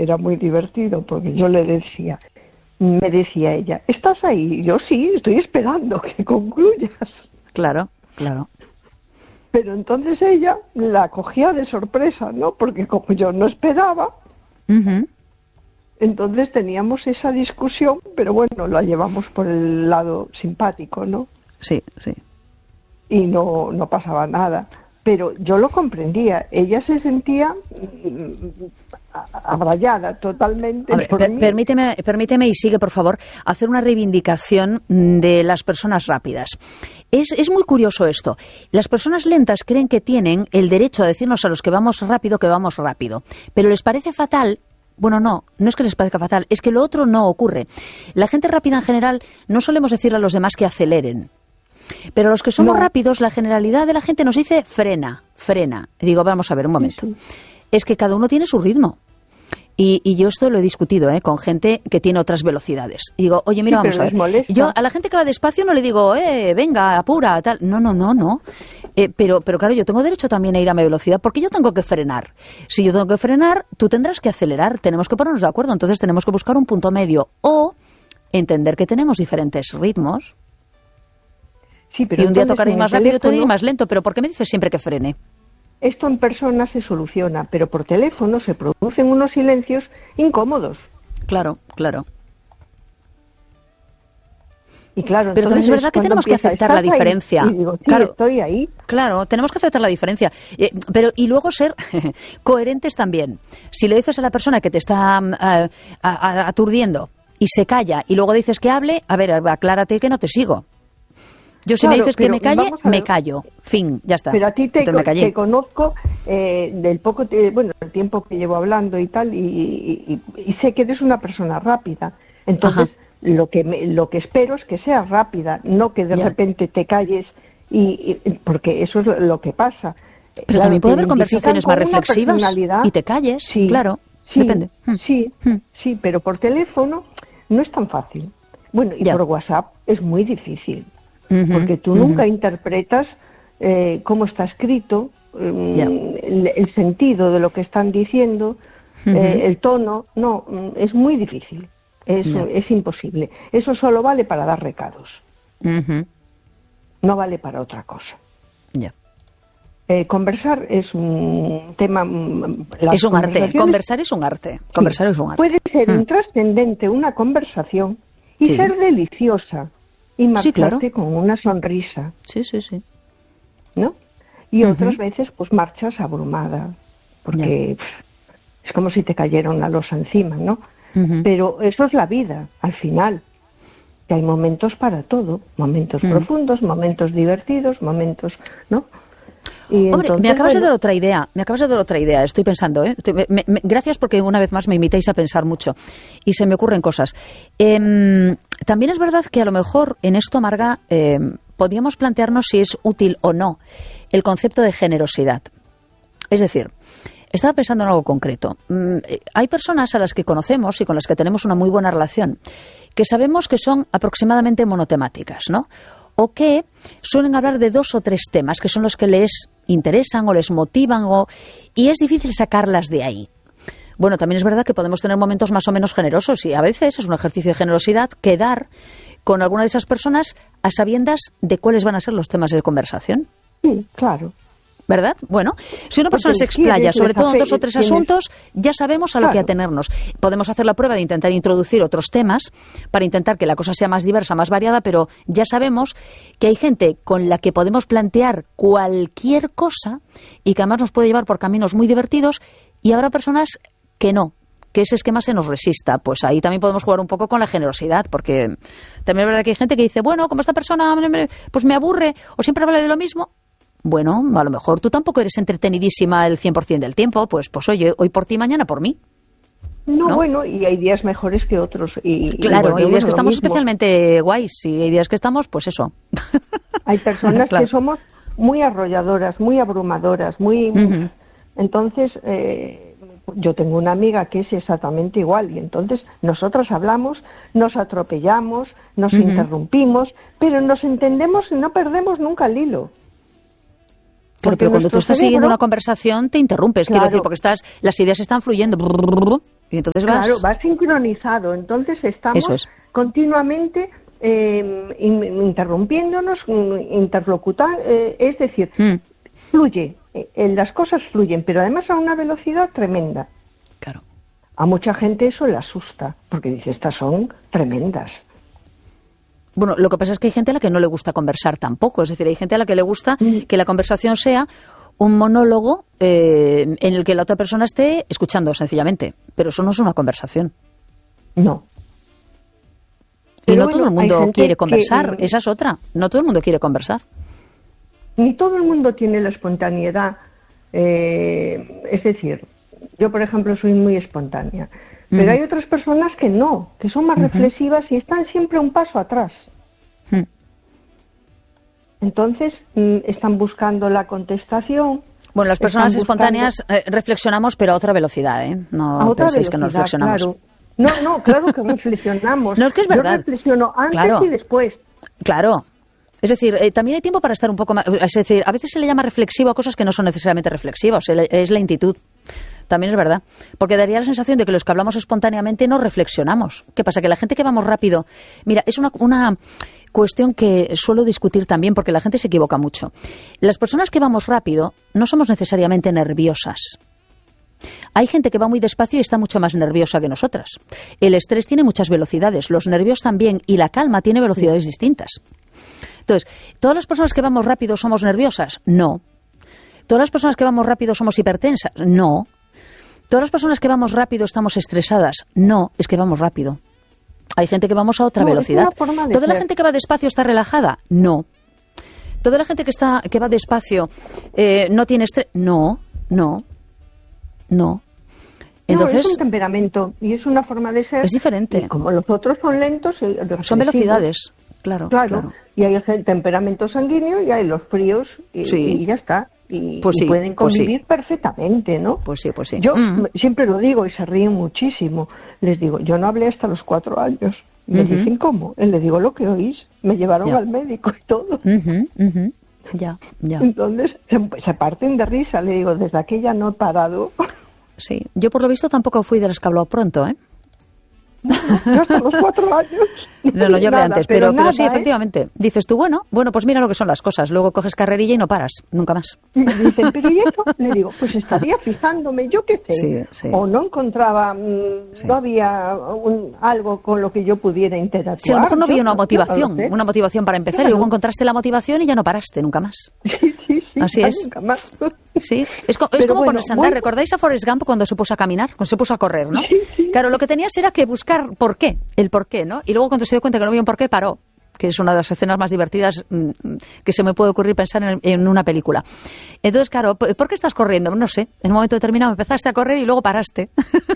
era muy divertido, porque yo le decía, me decía ella, ¿estás ahí? Y yo sí, estoy esperando que concluyas. Claro, claro. Pero entonces ella la cogía de sorpresa, ¿no? Porque como yo no esperaba, entonces teníamos esa discusión, pero bueno, la llevamos por el lado simpático, ¿no? Sí, sí. Y no pasaba nada. Pero yo lo comprendía. Ella se sentía abrayada totalmente. Permíteme, y sigue, por favor, hacer una reivindicación de las personas rápidas. Es muy curioso esto. Las personas lentas creen que tienen el derecho a decirnos a los que vamos rápido, pero les parece fatal. Bueno, no es que les parezca fatal, es que lo otro no ocurre. La gente rápida en general no solemos decirle a los demás que aceleren. Pero los que somos rápidos, la generalidad de la gente nos dice frena. Digo, vamos a ver un momento. Sí. Es que cada uno tiene su ritmo. Y yo esto lo he discutido con gente que tiene otras velocidades. Y digo, oye, mira, vamos a ver. Yo a la gente que va despacio no le digo, venga, apura, tal. No. Pero claro, yo tengo derecho también a ir a mi velocidad porque yo tengo que frenar. Si yo tengo que frenar, tú tendrás que acelerar. Tenemos que ponernos de acuerdo. Entonces tenemos que buscar un punto medio. O entender que tenemos diferentes ritmos. Sí, pero y un día tocaré más rápido y otro día más lento, pero ¿por qué me dices siempre que frene? Esto en persona se soluciona, pero por teléfono se producen unos silencios incómodos. Claro. Y claro, pero también es verdad que tenemos que aceptar la diferencia. Y digo, sí, claro, estoy ahí. Claro, tenemos que aceptar la diferencia. Y luego ser coherentes también. Si le dices a la persona que te está aturdiendo y se calla y luego dices que hable, a ver, aclárate que no te sigo. Yo si me dices que me calle, me callo. Fin, ya está. Pero a ti te conozco del el tiempo que llevo hablando y tal, y sé que eres una persona rápida. Entonces, lo que espero es que seas rápida, no que de repente te calles, porque eso es lo que pasa. Pero también puede haber conversaciones más reflexivas y te calles, sí, claro, depende. Sí, pero por teléfono no es tan fácil. Bueno, y por WhatsApp es muy difícil. Porque tú nunca interpretas cómo está escrito, el sentido de lo que están diciendo, el tono. No, es muy difícil, es imposible. Eso solo vale para dar recados, no vale para otra cosa. Conversar es un tema... Es un arte, conversar es un arte. Puede ser intrascendente una conversación y ser deliciosa. Y marcharte con una sonrisa. Sí. ¿No? Y otras veces, pues marchas abrumada, porque es como si te cayera una losa encima, ¿no? Pero eso es la vida, al final. Que hay momentos para todo, momentos profundos, momentos divertidos, momentos, ¿no? Y hombre, entonces, me acabas de dar otra idea, estoy pensando, gracias porque una vez más me invitáis a pensar mucho y se me ocurren cosas. También es verdad que a lo mejor en esto, Marga, podríamos plantearnos si es útil o no el concepto de generosidad. Es decir, estaba pensando en algo concreto. Hay personas a las que conocemos y con las que tenemos una muy buena relación que sabemos que son aproximadamente monotemáticas, ¿no? O que suelen hablar de 2 o 3 temas que son los que les interesan o les motivan y es difícil sacarlas de ahí. Bueno, también es verdad que podemos tener momentos más o menos generosos y a veces es un ejercicio de generosidad quedar con alguna de esas personas a sabiendas de cuáles van a ser los temas de conversación. Sí, claro. ¿Verdad? Bueno, si una persona se explaya sobre todo en 2 o 3 asuntos, ya sabemos a lo que atenernos. Podemos hacer la prueba de intentar introducir otros temas para intentar que la cosa sea más diversa, más variada, pero ya sabemos que hay gente con la que podemos plantear cualquier cosa y que además nos puede llevar por caminos muy divertidos, y habrá personas que no, que ese esquema se nos resista. Pues ahí también podemos jugar un poco con la generosidad, porque también es verdad que hay gente que dice, bueno, como esta persona pues me aburre o siempre habla de lo mismo. Bueno, a lo mejor tú tampoco eres entretenidísima el 100% del tiempo, pues oye, hoy por ti, mañana por mí. No, bueno, y hay días mejores que otros. Claro, hay días que estamos especialmente guays y hay días que estamos, pues eso. Hay personas que somos muy arrolladoras, muy abrumadoras, muy... Entonces, yo tengo una amiga que es exactamente igual y entonces nosotras hablamos, nos atropellamos, nos interrumpimos, pero nos entendemos y no perdemos nunca el hilo. Pero cuando tú estás siguiendo una conversación te interrumpes, quiero decir, porque las ideas están fluyendo. Y entonces claro, va sincronizado. Entonces estamos continuamente interrumpiéndonos, interlocutando, es decir, fluye, las cosas fluyen, pero además a una velocidad tremenda. Claro. A mucha gente eso le asusta, porque dice, estas son tremendas. Bueno, lo que pasa es que hay gente a la que no le gusta conversar tampoco, es decir, hay gente a la que le gusta que la conversación sea un monólogo en el que la otra persona esté escuchando sencillamente, pero eso no es una conversación. No. Y no todo el mundo quiere conversar, esa es otra, no todo el mundo quiere conversar. Ni todo el mundo tiene la espontaneidad, es decir, yo por ejemplo soy muy espontánea, pero hay otras personas que no, que son más reflexivas y están siempre un paso atrás. Entonces están buscando la contestación. Bueno, las personas espontáneas reflexionamos, pero a otra velocidad, ¿eh? No penséis que no reflexionamos. Claro. No, claro que reflexionamos. No, es que es verdad. Yo reflexiono antes y después. Claro. Es decir, también hay tiempo para estar un poco más... Es decir, a veces se le llama reflexivo a cosas que no son necesariamente reflexivas. Es lentitud. También es verdad. Porque daría la sensación de que los que hablamos espontáneamente no reflexionamos. ¿Qué pasa? Que la gente que vamos rápido... Mira, es una cuestión que suelo discutir también porque la gente se equivoca mucho. Las personas que vamos rápido no somos necesariamente nerviosas. Hay gente que va muy despacio y está mucho más nerviosa que nosotras. El estrés tiene muchas velocidades, los nervios también, y la calma tiene velocidades distintas. Entonces, ¿todas las personas que vamos rápido somos nerviosas? No. ¿Todas las personas que vamos rápido somos hipertensas? No. ¿Todas las personas que vamos rápido estamos estresadas? No, es que vamos rápido. Hay gente que vamos a otra velocidad. ¿Toda la gente que va despacio está relajada? No. ¿Toda la gente que va despacio no tiene estrés? No. Entonces, es un temperamento y es una forma de ser. Es diferente. Y como los otros son lentos, son velocidades. Claro. Y hay el temperamento sanguíneo y hay los fríos y ya está. Y pueden convivir perfectamente, ¿no? Pues sí. Yo siempre lo digo y se ríen muchísimo. Les digo, yo no hablé hasta los 4 años. Me dicen, ¿cómo? Le digo lo que oís. Me llevaron al médico y todo. Ya. Entonces se parten de risa. Le digo, desde aquella no he parado. Sí, yo por lo visto tampoco fui de las que habló pronto, ¿eh? Yo hasta los 4 años. No, yo hablé antes, pero sí, efectivamente. Dices tú, bueno, pues mira lo que son las cosas. Luego coges carrerilla y no paras, nunca más. Y me dicen, pero ¿y eso? Le digo, pues estaría fijándome, yo qué sé. Sí. O no encontraba, no había algo con lo que yo pudiera interactuar. Sí, a lo mejor no había una motivación para empezar, y luego encontraste la motivación y ya no paraste, nunca más. Sí, así es. Nunca más. Sí, es como ponerse a andar. ¿Recordáis a Forrest Gump cuando se puso a caminar? Cuando se puso a correr, ¿no? Sí. Claro, lo que tenías era que buscar el por qué, ¿no? Y luego cuando se dio cuenta que no había un por qué, paró. Que es una de las escenas más divertidas que se me puede ocurrir pensar en una película. Entonces, claro, ¿por qué estás corriendo? No sé. En un momento determinado empezaste a correr y luego paraste.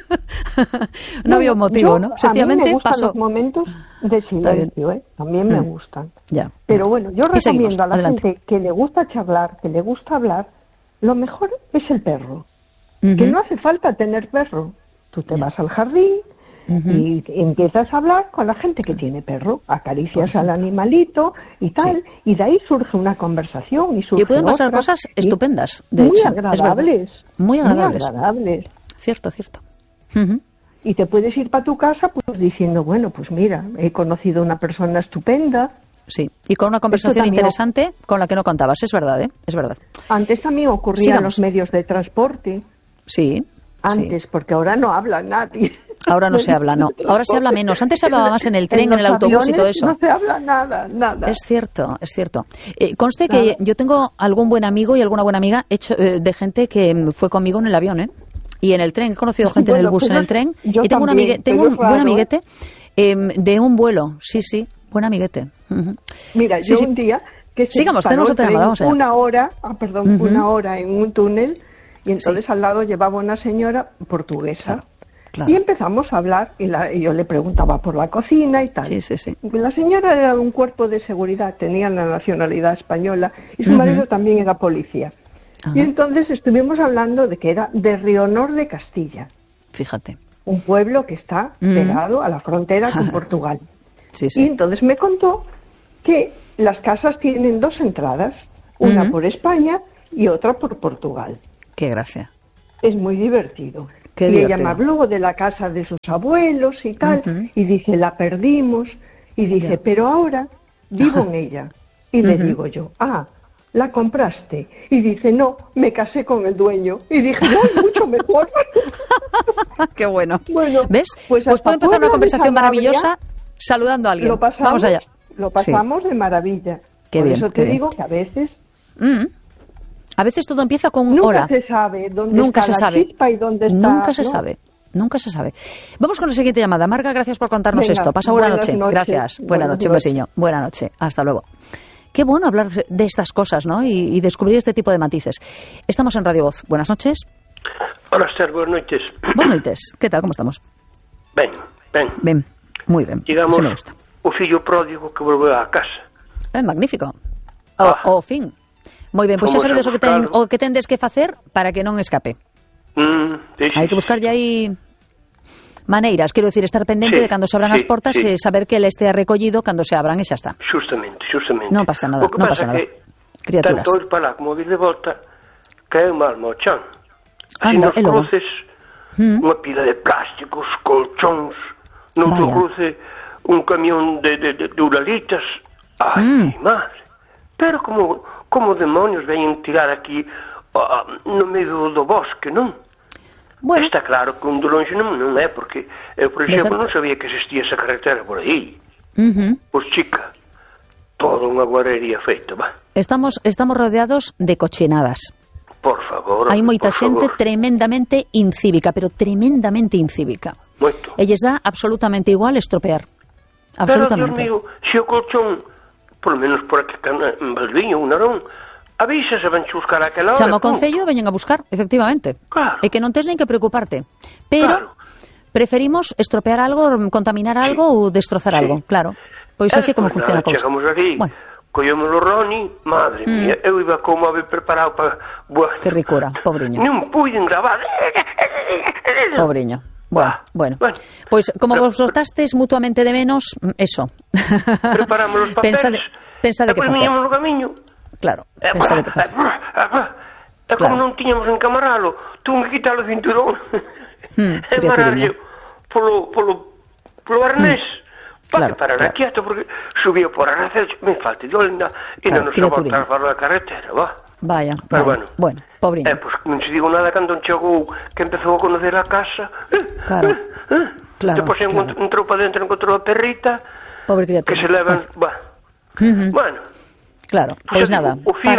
No había un motivo, ¿no? Sencillamente a mí me gustan los momentos de silencio, También me gustan. Ya. Pero bueno, yo recomiendo a la gente que le gusta charlar, que le gusta hablar, lo mejor es el perro. Que no hace falta tener perro. Tú te vas al jardín y empiezas a hablar con la gente que tiene perro, acaricias al animalito y tal, y de ahí surge una conversación y pueden pasar cosas estupendas, muy agradables. Muy agradables. Cierto. Y te puedes ir para tu casa pues diciendo, bueno, pues mira, he conocido a una persona estupenda. Sí, y con una conversación interesante con la que no contabas, es verdad, ¿eh? Es verdad. Antes también ocurría en los medios de transporte. Sí. Antes, porque ahora no habla nadie. Ahora no se habla, no. Ahora se habla menos. Antes se hablaba más en el tren, en el autobús y todo eso. No se habla nada. Es cierto. Conste que yo tengo algún buen amigo y alguna buena amiga de gente que fue conmigo en el avión, ¿eh? Y en el tren. He conocido gente en el bus, en el tren. Y tengo un buen amiguete de un vuelo. Sí, buen amiguete. Mira, un día que sigamos, tenemos otra llamada, vamos allá. Una hora en un túnel. Y entonces al lado llevaba una señora portuguesa. Claro. Y empezamos a hablar y yo le preguntaba por la cocina y tal. Sí. La señora era de un cuerpo de seguridad, tenía la nacionalidad española y su marido también era policía. Y entonces estuvimos hablando de que era de Rionor de Castilla. Fíjate. Un pueblo que está pegado a la frontera con Portugal. Sí. Y entonces me contó que las casas tienen 2 entradas, una por España y otra por Portugal. Qué gracia. Es muy divertido. Y ella me habló de la casa de sus abuelos y tal, y dice, la perdimos, y dice, pero ahora vivo en ella. Y le digo yo, ¿la compraste? Y dice, no, me casé con el dueño. Y dije, no, mucho mejor. Qué bueno. Bueno, ¿ves? Pues puede empezar una conversación maravillosa saludando a alguien. Vamos allá. Lo pasamos de maravilla. Qué Por bien, eso te digo que a veces... A veces todo empieza con un nunca hola. Se sabe dónde está la chispa y dónde está... Nunca se sabe. Nunca se sabe. Vamos con la siguiente llamada. Marga, gracias por contarnos esto. Pasa buena noche. Gracias. Buena noche, un besiño. Buena noche. Hasta luego. Qué bueno hablar de estas cosas, ¿no? Y descubrir este tipo de matices. Estamos en Radio Voz. Buenas noches. Hola, Esther. Buenas noches. Buenas noches. ¿Qué tal? ¿Cómo estamos? Ben. Muy bien. Digamos, sí me gusta. O fillo pródigo que volveu á casa. Magnífico. O fin. Moi ben, pois xa sabedes o que tendes que facer para que non escape. Hai que buscarlle aí maneiras, quero dicir, estar pendente de cando se abran as portas e saber que ele este recollido cando se abran e xa está. Justamente. Non pasa nada, non pasa nada. Criaturas. Tanto ir para lá como vir de volta cae mal ao chan. Así Anda, nos cruces unha pila de plásticos, colchóns, noutro cruce un camión de uralitas. Ai, madre. Pero como demonios veñen tirar aquí no medio do bosque, non? Bueno. Está claro que un de longe non é, porque eu, por exemplo, non sabía que existía esa carretera por aí. Pois, chica, toda unha guarrería feita, va. Estamos rodeados de cochinadas. Por favor. Hai moita xente tremendamente incívica, pero tremendamente incívica. Moito. E lles dá absolutamente igual estropear. Absolutamente. Pero, Dios mío, se o colchón, por lo menos por aquí en Valdiviño, un Narón, avisa se van buscar aquela hora. Chama o Concello, veñen a buscar, efectivamente. Claro. E que non tes nen que preocuparte. Pero preferimos estropear algo, contaminar algo ou destrozar algo, claro. Pois así como funciona a cousa. Chegamos aquí, collemos o Roni, madre mía, eu iba como a ver preparado para... Que ricura, pobriño. Non puiden gravar. Pobriño. Bueno. Pois como vos soltastes mutuamente de menos, eso. Preparamos os papeles. Pensa de que facer. Pois no camiño. Claro, pensa de que facer. Como non tiñamos encamaralo, tuve que quitar o cinturón. E mararlle polo arnés. Para que parara quieto, porque subía por arnés, me falta de olenda, e non nos aguantar para a carretera, va. Vaya, pero bueno, pobriño. Pois non se digo nada cando chegou que empezou a conocer a casa. Claro. Depois entrou para dentro, encontrou a perrita. Pobre criatura. Que se levan, bueno. Claro, pois nada.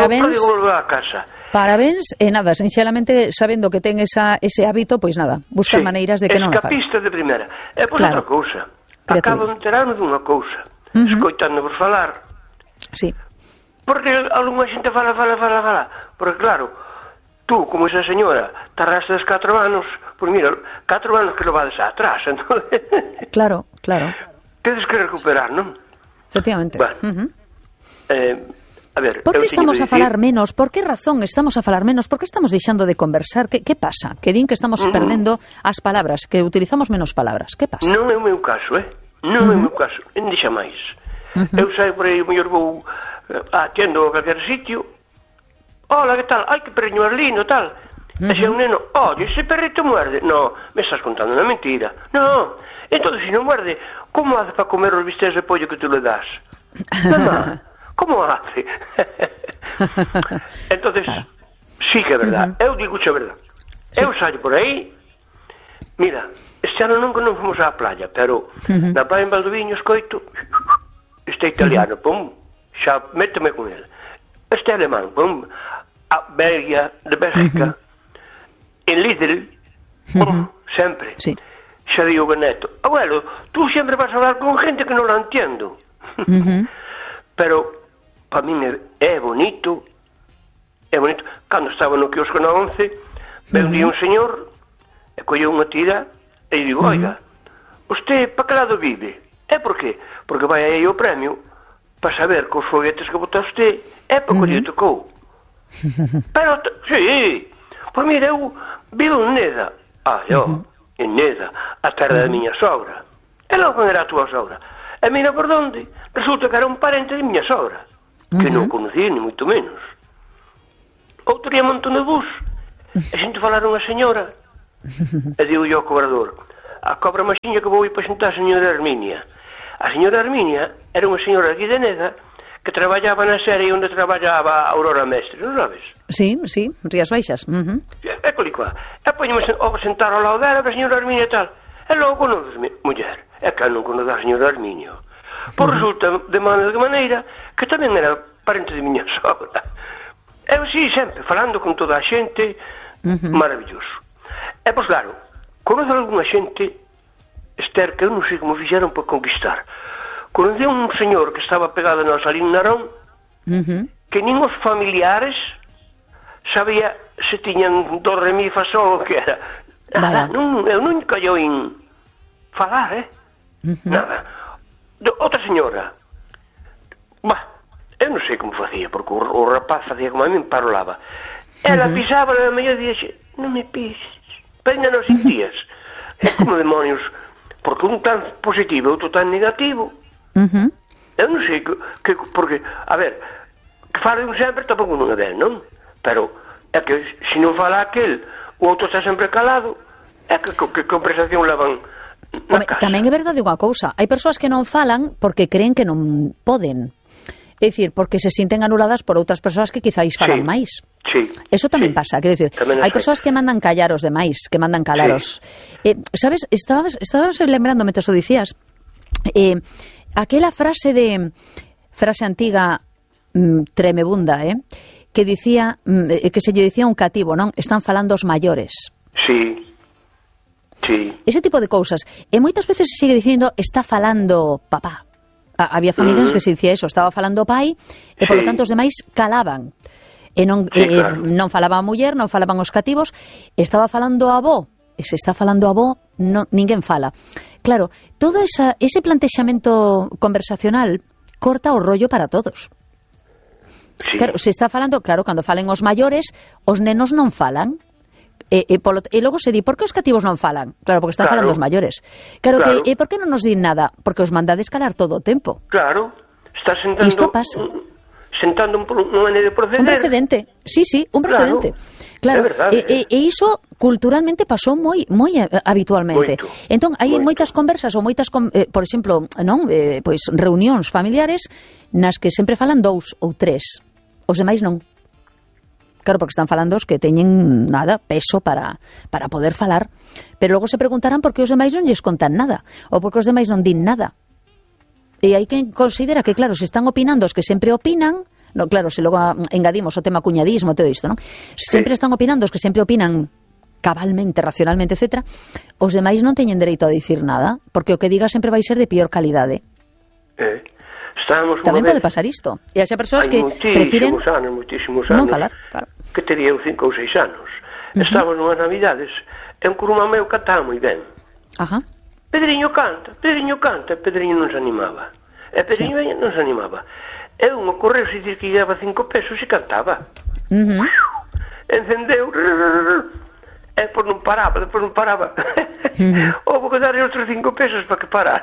Parabéns, e nada, sinxelamente sabendo que ten ese hábito, pois nada, busca maneiras de que non o fai. Escapista de primeira. E pois outra cousa. Acabo de enterarme dunha cousa. Escoitando-vos falar. Sí. Porque algunha xente fala. Porque claro, tú, como esa señora, tardaste 4 anos, pois mira, 4 anos que lo vades atrás, entón... Claro. Tedes que recuperar, non? Efectivamente. Bueno, a ver... Por que estamos a falar menos? Por que razón estamos a falar menos? Por que estamos deixando de conversar? Que pasa? Que din que estamos perdendo as palabras, que utilizamos menos palabras. Que pasa? Non é o meu caso, Non é o meu caso. Deixa máis. Eu saio por aí, mellor vou atendo a calquer sitio. Hola, que tal? Ai, que perriño arlino, tal. E se un neno, oye, ese perrito muerde. No, me estás contando una mentira. No, entonces si no muerde, ¿cómo hace para comer los bistecs de pollo que tú le das? Mamá, ¿cómo hace? Entonces, sí que é verdad. Eu digo que é verdad. Eu saio por aí. Mira, este ano non fomos á playa, pero na praia en Valdoviño escoito este italiano, pum, xa méteme con ele. Este alemán, pum, a Bélgica, de Bélgica, en Lidl, sempre. Sí. Xa digo Beneto, abuelo, tú sempre vas a hablar con gente que non la entiendo. Pero, para mí é bonito, Cando estaba no quiosco na 11, ve un día un señor, e colleu unha tira, e digo, oiga, usted pa que lado vive? E por qué? Porque vai aí o premio, para saber que os foguetes que bota usted, é para que lle tocou. Pero, sí, pois mira, eu vivo en Neda. En Neda, a terra da miña sogra. E logo era a túa sogra. E mira por onde, resulta que era un parente de miña sogra, que non conocí, ni moito menos. Outro día montón de bus, e xente falar unha señora, E digo yo ao cobrador: a cobra maxiña que vou ir para xuntar a señora Herminia. A señora Herminia era unha señora aquí de Neda que traballaba na serie onde traballaba a Aurora Mestre, non sabes? Sí, Rías Baixas. É colicua. E poñemos a sentar ao lado dela, a señora Herminia e tal. E logo conoces, muller, é que non conoce a señora Herminia. Pois resulta, de maneira, que tamén era parente de miña sogra. Eu sí, sempre, falando con toda a xente, maravilloso. E, pois claro, conoce algunha xente, Esther, que eu non sei como fixeron para conquistar. Conoce un señor que estaba pegado na Salín Narón, que nin os familiares sabía se tiñan do re mi fa sol o que era. Nada, eu non callou en falar, nada. Outra señora, eu non sei como facía, porque o rapaz facía como a min, parolaba. Ela pisaba na media e dixo: non me pises, pero ainda non sentías. É como demonios, porque un tan positivo e outro tan negativo. Eu non sei porque, a ver, que fale un sempre tampouco non é ben, non? Pero é que se non fala aquel, o outro está sempre calado, é que conversación levan na casa. Tamén é verdade unha cousa, hai persoas que non falan porque creen que non poden. É dicir, porque se sinten anuladas por outras persoas que quizáis falan máis. Sí. Eso tamén pasa, quero dicir, hai persoas que mandan callar os demais, que mandan calaros. Sabes, estabas lembrando mentre o dicías, aquela frase antiga tremebunda, que dicía, que se lle dicía un cativo, non? Están falando os maiores. Sí. Ese tipo de cousas. E moitas veces se sigue dicindo está falando papá. Había familias que se dicía eso, estaba falando pai, e polo tanto os demais calaban. E non falaba a muller, non falaban os cativos, estaba falando a avó. E se está falando a avó, ninguén fala. Claro, todo ese plantexamento conversacional corta o rollo para todos. Sí. Claro, se está falando, claro, cando falen os maiores, os nenos non falan. E logo se di, por que os cativos non falan? Claro, porque están falando os maiores. Claro. Que, por que non nos din nada? Porque os mandades calar todo o tempo. Claro, está sentando... Isto pasa. Sentando unha maneira de proceder. Un precedente, sí, un precedente. Claro, e iso culturalmente pasou moi habitualmente. Entón, hai moitas conversas ou moitas, por exemplo, pois reunións familiares nas que sempre falan 2 ou 3. Os demais non. Claro, porque están falando os que teñen peso para poder falar, pero logo se preguntarán por que os demais non lles contan nada, ou por que os demais non din nada. E hai quen considera que, claro, se están opinando os que sempre opinan, claro, se logo engadimos o tema cuñadismo e todo isto, non? Sempre están opinando os que sempre opinan cabalmente, racionalmente, etc. Os demais non teñen dereito a dicir nada, porque o que diga sempre vai ser de pior calidade. Tamén pode pasar isto. E hai persoas que prefiren non falar, claro. Que tería 5 ou 6 anos. Estábamos nunhas navidades e un curumán meu cantaba moi ben. Pedriño canta, e Pedriño non se animaba. E Pedriño non se animaba. E un ocorreu se dicir que llevaba 5 pesos e cantaba. Encendeu, e depois non paraba. Houve que darle outros 5 pesos para que parara.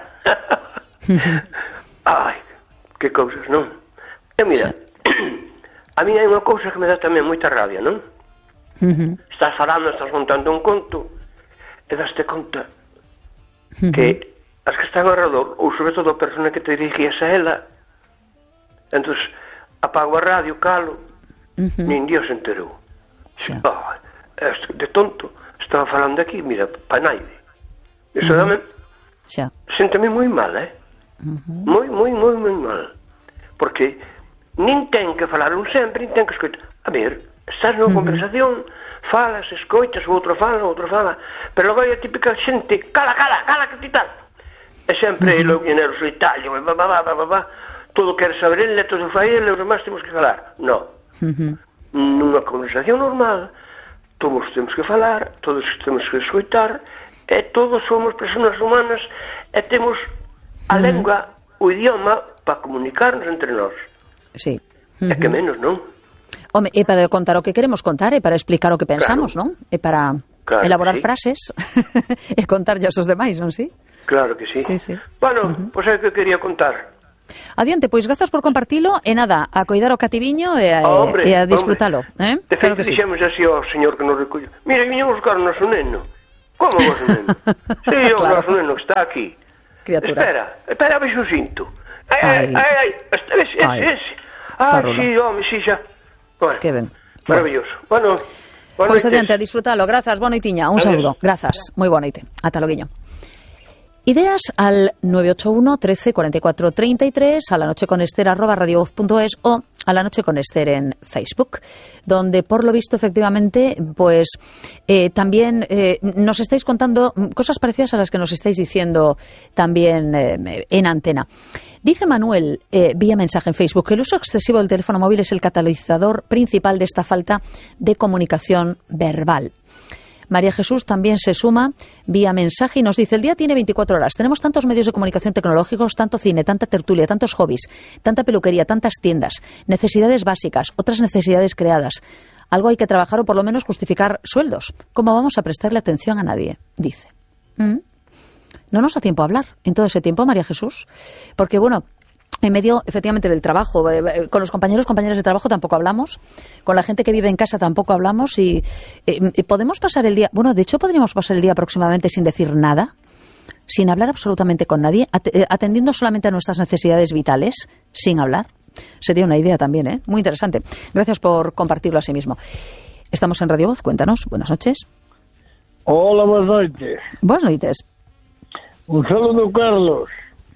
Ai, que cousas, non? E mira, a mí hai unha cousa que me dá tamén moita rabia, non? Estás falando, estás contando un conto e daste conta que as que están ao redor, ou sobre todo a persona que te dirigías a ela, entón apago a radio, calo, nin Dios se enterou. De tonto estaba falando aquí, mira, panaide. Iso dame, sénteme moi mal, moi mal, porque nin ten que falar un sempre, nin ten que escoitar. A ver, estás nunha conversación, falas, escoitas, o outro fala, pero logo hai a típica xente, cala, que ti tal. E sempre logo viene o solitario, todo quer saber ele, todo fai ele, os demás temos que falar. No. Nunha conversación normal, todos temos que falar, todos temos que escoitar, e todos somos persoas humanas e temos a lengua, o idioma, para comunicarnos entre nós. Sí. É que menos, non? Home, é para contar o que queremos contar, é para explicar o que pensamos, non? É para elaborar frases e contarlle aos demais, non si? Claro que sí. Bueno, pois é que quería contar. Adiante, pois grazas por compartilo e nada, a coidar o cativiño e a disfrutalo. De feito, dixemos así ao señor que nos recolleu. Mira, viña buscar o noso neno. Como o vosso neno? Sí, o noso neno está aquí. Criatura. Espera, vexo o cinto. Ai, ese. Sí, home, sí, xa. Bueno, que ben. Maravilloso. Bueno, pois adiante, a disfrutalo. Grazas, boa noitiña. Un saúdo. Grazas. Moi boa noite. Ata loguiño. Ideas al 981 13 44 33, a la noche con Esther @radiovoz.es o a la noche con Esther en Facebook, donde por lo visto efectivamente pues también nos estáis contando cosas parecidas a las que nos estáis diciendo también en antena. Dice Manuel vía mensaje en Facebook que el uso excesivo del teléfono móvil es el catalizador principal de esta falta de comunicación verbal. María Jesús también se suma vía mensaje y nos dice: el día tiene 24 horas, tenemos tantos medios de comunicación tecnológicos, tanto cine, tanta tertulia, tantos hobbies, tanta peluquería, tantas tiendas, necesidades básicas, otras necesidades creadas. Algo hay que trabajar o por lo menos justificar sueldos. ¿Cómo vamos a prestarle atención a nadie? Dice. No nos da tiempo a hablar en todo ese tiempo, María Jesús, porque bueno, en medio, efectivamente, del trabajo, con los compañeras de trabajo tampoco hablamos, con la gente que vive en casa tampoco hablamos y podemos pasar el día, bueno, de hecho podríamos pasar el día aproximadamente sin decir nada, sin hablar absolutamente con nadie, atendiendo solamente a nuestras necesidades vitales, sin hablar. Sería una idea también, muy interesante. Gracias por compartirlo así mismo. Estamos en Radio Voz, cuéntanos. Buenas noches. Hola, buenas noches. Buenas noches. Un saludo, Carlos.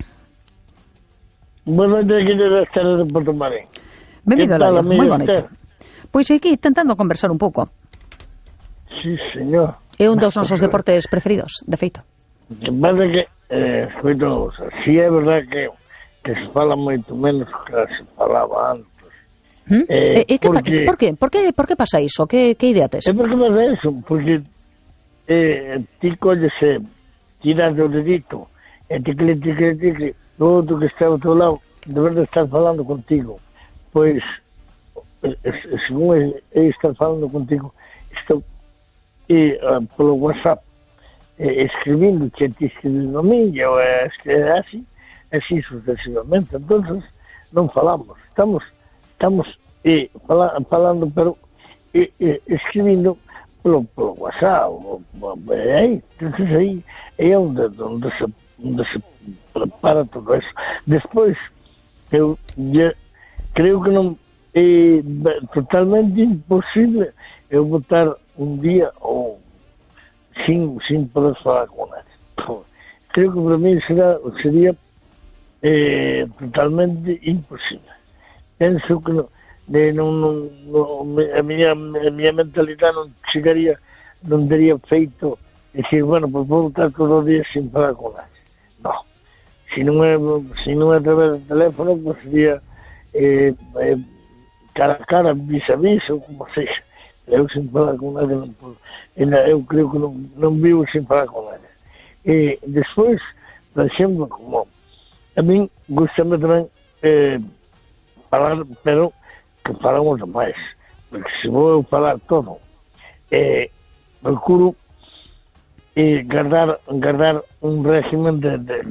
Buenas noches, aquí de Esther de Portomarín. Benvido, Laio, moi bonito. Pois aquí tentando conversar un pouco. Sí, señor. É un dos nosos deportes preferidos, de feito. Que pasa que, escoito, si é verdad que se fala moito menos que se falaba antes. Por que pasa iso? Que idea tes? É porque pasa iso, porque ti collese, tiras o dedito, e ticle, o outro que está ao teu lado, de verdade estar falando contigo, pois, según ele está falando contigo, estou polo WhatsApp, escribindo, que te escribindo a mí, ou así sucesivamente. Entonces non falamos, estamos falando, pero escribindo polo WhatsApp, entonces aí é onde se prepara todo eso. Despois, eu creo que non é totalmente imposible eu botar un día ou sin poder falar con nadie. Creo que para mí sería totalmente imposible. Penso que a miña mentalidade non chegaría, non teria feito decir, bueno, pues vou botar todos os días sin falar con nadie. No. Si non é a través do teléfono, pues sería cara a cara, vis a vis, ou como sexa. Eu sin falar con nadie non podo. Eu creo que non vivo sin falar con nadie. E despois, por exemplo, como a min gustame tamén falar, pero que falamos demais. Porque se vou falar todo, procuro guardar un régimen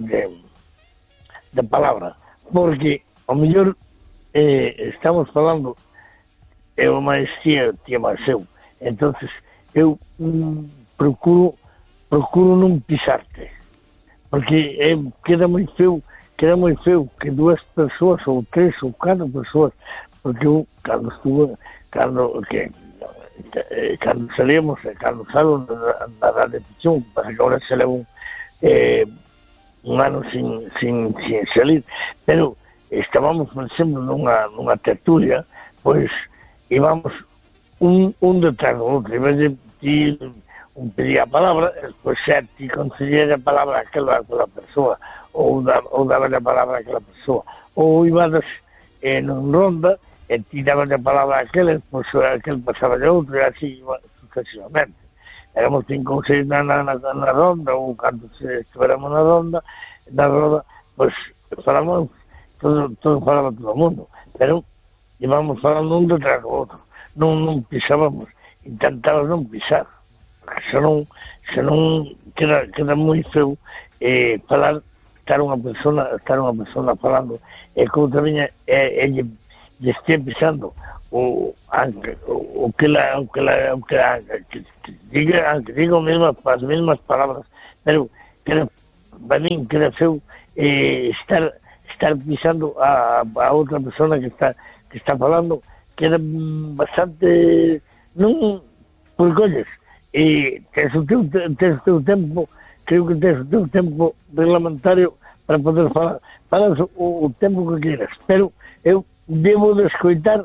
de palabra, porque ao mellor estamos falando eu máis tía máis eu, entonces eu procuro non pisarte, porque queda moi feo que dúas persoas ou tres ou catro persoas, porque eu cando salíamos, cando salgo na repetición, para que ahora se levo un ano sin salir, pero estábamos, por exemplo, nunha tertulia, pois íbamos un detrás do outro, e vez de ti un pedía a palabra, pois xa ti concedía a palabra a aquela persoa, ou daba a palabra a aquela persoa, ou ibades non ronda, e ti dabas a palabra a aquel, pois aquel pasaba de outro, e así sucesivamente. Éramos 5 ou 6 na ronda, ou cando estuveramos na roda, pois falamos, todo falaba todo o mundo, pero íbamos falando un detrás do outro, non pisábamos, intentábamos non pisar, porque senón queda moi feo estar unha persona falando, e como tamén lle estea pisando o que diga as mesmas palabras, pero para min queda feo estar pisando a outra persona que está falando, queda bastante non por colles, tens o teu tempo, creo que tens o teu tempo reglamentario para poder falar o tempo que queiras, pero eu debo de escoitar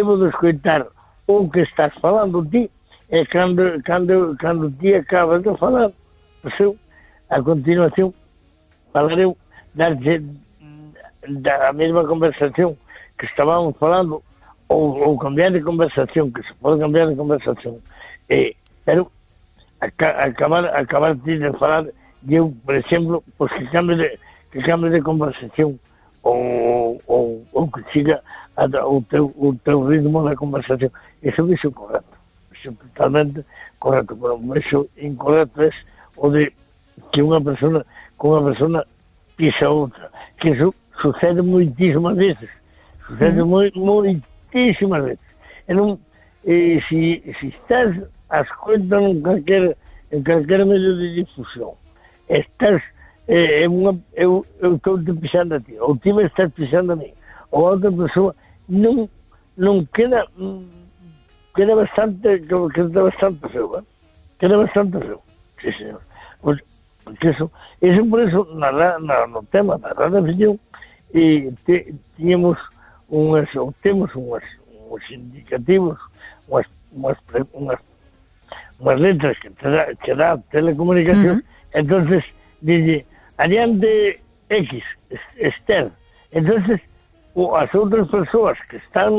o que estás falando ti, e cando ti acabas de falar, pois eu, a continuación, falareu darche da mesma conversación que estábamos falando, ou cambiar de conversación, que se pode cambiar de conversación, pero acabar ti de falar, eu, por exemplo, pois que cambie de conversación, ou que siga o teu ritmo da conversación. Eso é correcto. Eso é totalmente correcto. Pero eso incorrecto é o de que unha persona pisa outra. Que eso sucede moitísimas veces. Moitísimas veces. E non, si estás as contas en calquer medio de difusión, estás eu estou te pisando a ti, ou ti me estás pisando a mí, ou a outra persoa, non queda bastante feo, queda bastante feo, sí señor, porque eso por eso no tema da radioficción temos uns indicativos, unhas letras que dá telecomunicación, entonces dice adiante X, Esther. Entonces, as outras persoas que están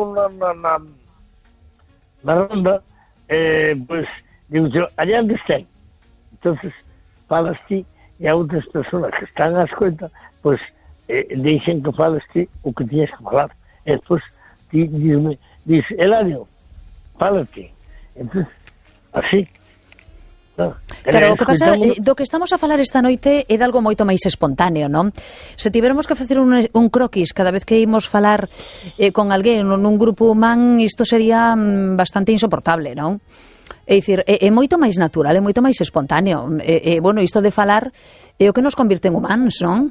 na ronda, pues, digo yo, adiante Esther. Entonces, falas ti, e a outras persoas que están á escoita, pues, deixen que falas ti o que tienes que falar. E despois, ti diz, Eladio, fala ti. Entonces, así. Claro, o que pasa, do que estamos a falar esta noite é de algo moito máis espontáneo, non? Se tiveramos que facer un croquis cada vez que imos falar con alguén nun grupo humán, isto sería bastante insoportable, non? É dicir, é moito máis natural, é moito máis espontáneo. Bueno, isto de falar é o que nos convirte en humanos, non?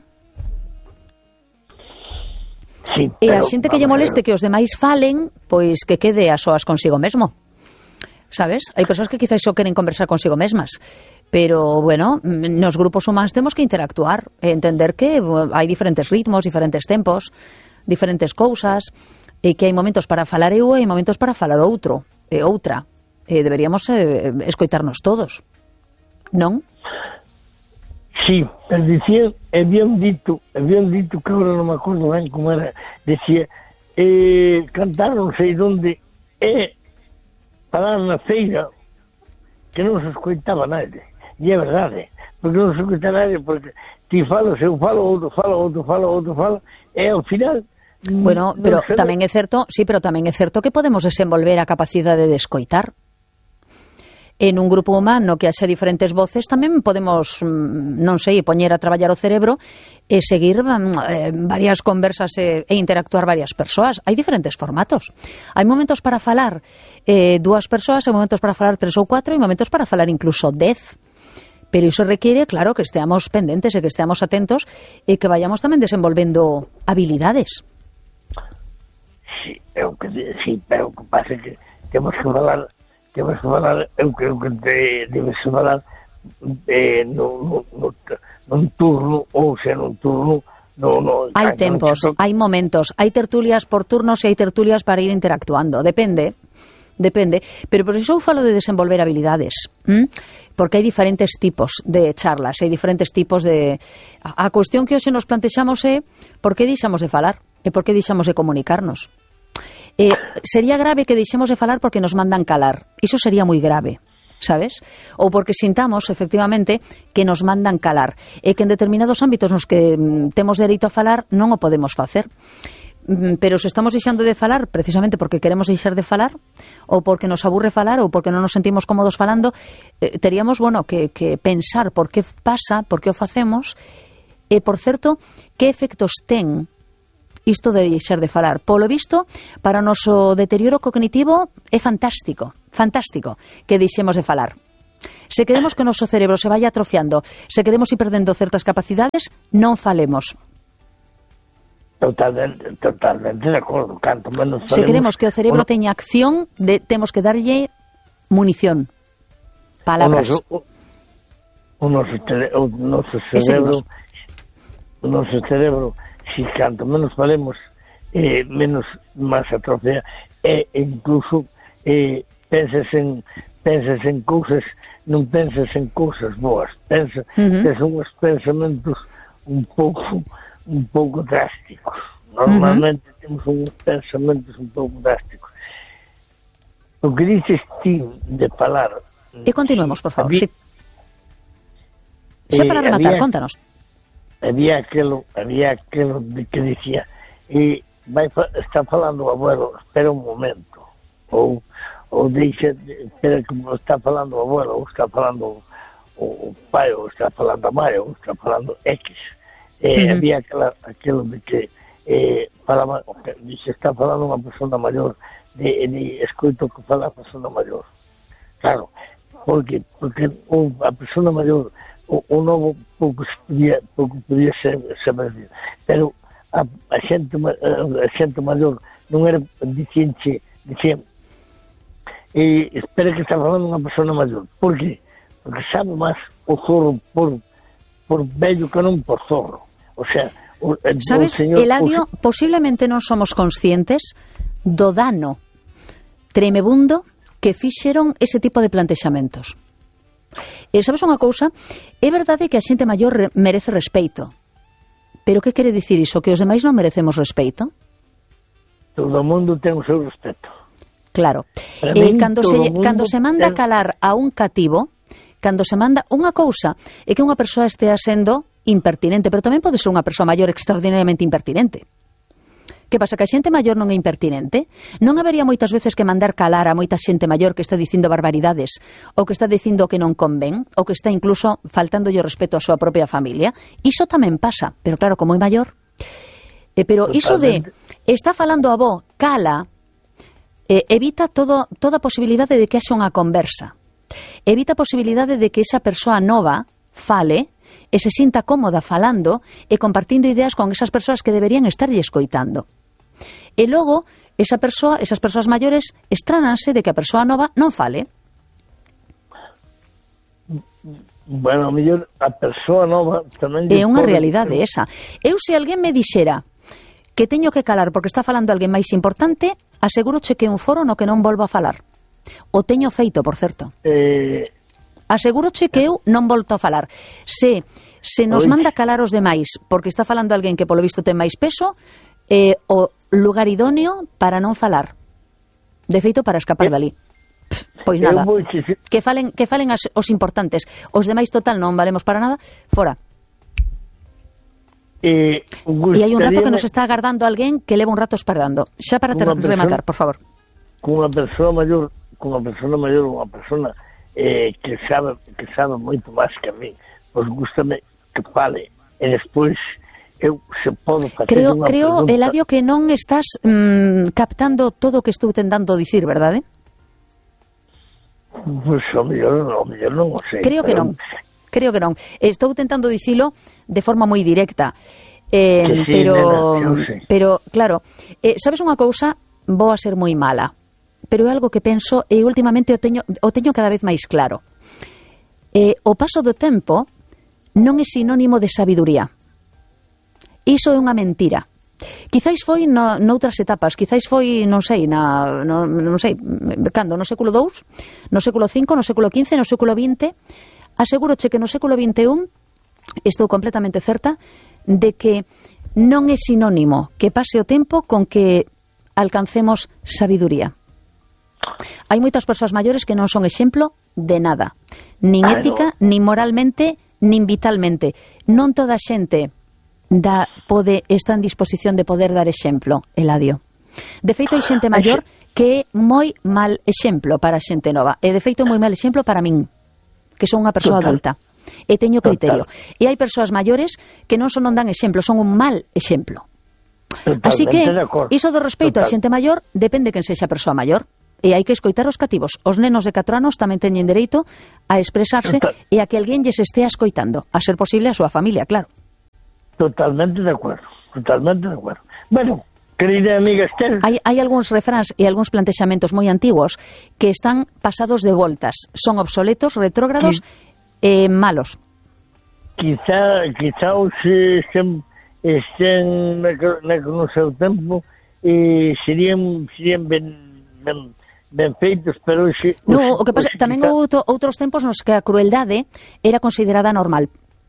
Sí, e a xente que lle moleste que os demais falen, pois que quede a soas consigo mesmo. ¿Sabes? Hai persoas que quizás só queren conversar consigo mesmas, pero, bueno, nos grupos humanos temos que interactuar, entender que hai diferentes ritmos, diferentes tempos, diferentes cousas, e que hai momentos para falar eu e hai momentos para falar outro, e outra. Deberíamos escoitarnos todos, non? Sí, pero dicían, habían dito que agora non me acordo ben como era, decía, cantar non sei onde, falar na feira que non se escoitaba nadie, e é verdade, porque non se escoita nadie, porque ti falas, eu falo, outro fala, e ao final... Bueno, pero tamén é certo, sí, pero tamén é certo que podemos desenvolver a capacidade de escoitar. En un grupo humano que haxe diferentes voces tamén podemos, non sei, poñer a traballar o cerebro e seguir varias conversas e interactuar varias persoas. Hai diferentes formatos. Hai momentos para falar 2 persoas, hai momentos para falar 3 ou 4, e momentos para falar incluso 10. Pero iso requiere, claro, que esteamos pendentes e que esteamos atentos e que vayamos tamén desenvolvendo habilidades. Sí, pero o que pasa que temos que falar, eu creo que debes falar nun turno, ou sea, nun turno hai tempos, hai momentos, hai tertulias por turnos e hai tertulias para ir interactuando, depende, pero por iso eu falo de desenvolver habilidades, porque hai diferentes tipos de charlas, hai diferentes tipos de... A cuestión que hoxe nos plantexamos é por que deixamos de falar e por que deixamos de comunicarnos. Sería grave que deixemos de falar porque nos mandan calar. Iso sería moi grave, sabes? Ou porque sintamos, efectivamente, que nos mandan calar e que en determinados ámbitos nos que temos dereito a falar non o podemos facer. Pero se estamos deixando de falar precisamente porque queremos deixar de falar, ou porque nos aburre falar, ou porque non nos sentimos cómodos falando, teríamos, bueno, que pensar por que pasa, por que o facemos, e, por certo, que efectos ten isto de deixar de falar. Polo visto, para o noso deterioro cognitivo é fantástico que deixemos de falar. Se queremos que o noso cerebro se vaya atrofiando, se queremos ir perdendo certas capacidades, non falemos. Totalmente de acordo. Canto menos falemos, se queremos que o cerebro teña acción, temos que darlle munición. Palabras. O noso cerebro, si canto menos falemos, menos máis atrofia, e incluso pensas en cousas, non pensas en cousas boas, pensas uns pensamentos un pouco drásticos. Normalmente temos uns pensamentos un pouco drásticos. O que dices ti de falar... E continuemos, por favor, sí. Xa para rematar, contanos. Había aquilo de que dicía, está falando o abuelo, espera un momento, ou dice, espera que está falando o abuelo, ou está falando o pai, ou está falando a mãe, ou está falando X. Había aquilo de que falaba, dice, está falando unha persona maior, de escoito que fala a persona maior. Claro, porque a persona maior, o novo pouco podía saber, pero a xente maior non era dicían, espera que está falando unha persona maior. Por qué? Porque sabe máis o zorro por vello que non por zorro. O sea, sabes, Eladio, posiblemente non somos conscientes do dano tremebundo que fixeron ese tipo de plantexamentos. Sabes unha cousa? É verdade que a xente maior merece respeito. Pero que quere dicir iso? Que os demais non merecemos respeito? Todo o mundo ten o seu respeto. Claro. Cando se manda calar a un cativo, cando se manda unha cousa, é que unha persoa estea sendo impertinente, pero tamén pode ser unha persoa maior extraordinariamente impertinente. Que pasa? Que a xente maior non é impertinente? Non habería moitas veces que mandar calar a moita xente maior que está dicindo barbaridades, ou que está dicindo que non convén, ou que está incluso faltándolle o respeto a súa propia familia? Iso tamén pasa, pero claro, como é maior. Pero iso de está falando a vó, cala, evita toda posibilidade de que haxa unha conversa. Evita a posibilidade de que esa persoa nova fale e se sinta cómoda falando e compartindo ideas con esas persoas que deberían estarlle escoitando. E logo, esas persoas maiores estránanse de que a persoa nova non fale. Bueno, a mellor a persoa nova tamén... É unha realidade esa. Eu, se alguén me dixera que teño que calar porque está falando alguén máis importante, aseguroche que é un foro no que non volvo a falar. O teño feito, por certo. Aseguroche que eu non volto a falar. Se nos manda calar os demais porque está falando alguén que polo visto ten máis peso, o lugar idóneo para non falar. De feito, para escapar dali. Pois nada. Que falen os importantes. Os demais total non valemos para nada. Fora. E hai un rato que nos está agardando alguén que leva un rato espardando. Xa para rematar, por favor. Cunha persoa maior, unha persona que sabe moito máis que a mí, pois gústame que fale e despois eu se podo facer unha creo, pregunta. Eladio, que non estás captando todo o que estou tentando dicir, verdade? Pois o mellor non o sei. Creo que non. Estou tentando dicilo de forma moi directa. Sí, pero claro, sabes unha cousa? Vou a ser moi mala, pero é algo que penso e últimamente o teño cada vez máis claro. O paso do tempo non é sinónimo de sabiduría. Iso é unha mentira. Quizáis foi noutras etapas, quizáis foi, non sei, cando, no século II, no século V, no século XV, no século XX. Asegúroche que no século XXI estou completamente certa de que non é sinónimo que pase o tempo con que alcancemos sabiduría. Hai moitas persoas maiores que non son exemplo de nada, nin ética, nin moralmente, nin vitalmente. Non toda a xente está en disposición de poder dar exemplo, Eladio. De feito, hai xente maior que é moi mal exemplo para a xente nova. E de feito, moi mal exemplo para min, que son unha persoa adulta. E teño criterio. E hai persoas maiores que non dan exemplo, son un mal exemplo. Así que iso do respeito a xente maior depende quen sexa a persoa maior. E hai que escoitar os cativos. Os nenos de 4 anos tamén teñen dereito a expresarse e a que alguén lles estea escoitando, a ser posible a súa familia, claro. Totalmente de acuerdo. Bueno, querida amiga Estel, hai algúns refráns e algúns plantexamentos moi antiguos que están pasados de voltas, son obsoletos, retrógrados e malos. Quizá os estén no seu tempo e serían ben feitos, pero no, o que pasa, tamén houve outros tempos nos que a crueldade era considerada normal.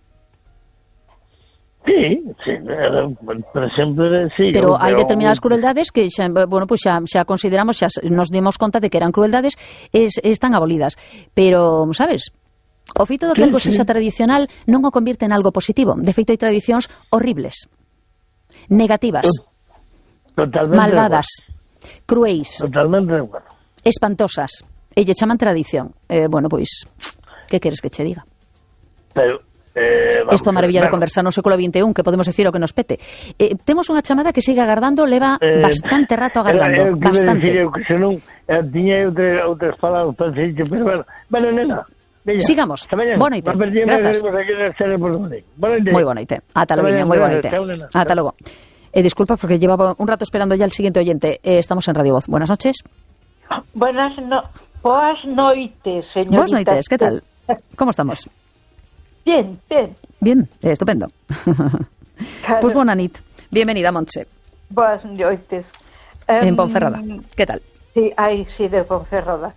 Sí, por exemplo, sí. Pero hai determinadas crueldades que xa consideramos, xa nos demos conta de que eran crueldades e están abolidas. Pero, sabes, o feito de que algo sexa tradicional non o convierte en algo positivo. De feito, hai tradicións horribles, negativas, malvadas, cruéis, espantosas, e lle chaman tradición. Bueno, pois, que queres que che diga? Pero isto é maravilla de conversar no século XXI, que podemos decir o que nos pete. Temos unha chamada que sigue agardando, leva bastante rato agardando, bastante. Que senón tiña outras palabras para dicirte, pero bueno, nena, sigamos. Boa noite. Grazas. Moi boa noite. Ata logo, moi boa noite. Ata logo. Disculpa porque llevaba un rato esperando ya el siguiente oyente. Estamos en Radio Voz. Buenas noches. Boas noites, señorita. Buenas noites, ¿qué tal? ¿Cómo estamos? Bien. Bien, estupendo. Claro. Pues buena nit. Bienvenida, Montse. Buenas noites. En Ponferrada. ¿Qué tal? Sí, de Ponferrada.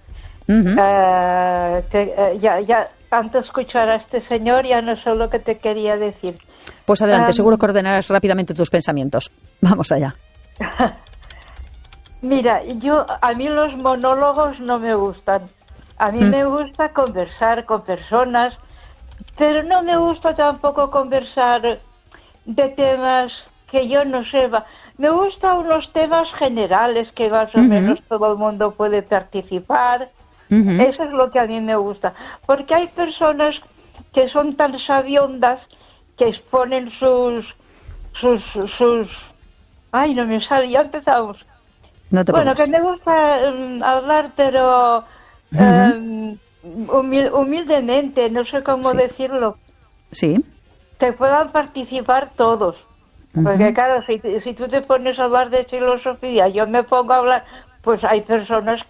Ya tanto escuchar a este señor, ya no sé lo que te quería decir. Pues adelante, seguro que ordenarás rápidamente tus pensamientos. Vamos allá. Mira, a mí los monólogos no me gustan. A mí me gusta conversar con personas, pero no me gusta tampoco conversar de temas que yo no sé. Me gustan unos temas generales que más o menos todo el mundo puede participar. Eso es lo que a mí me gusta. Porque hay personas que son tan sabiondas que exponen sus... Ay, no me sale, ya empezamos. No te bueno, pongas. Que me gusta hablar, pero humildemente, no sé cómo decirlo. Sí. Que puedan participar todos. Porque claro, si tú te pones a hablar de filosofía, yo me pongo a hablar, pues hay personas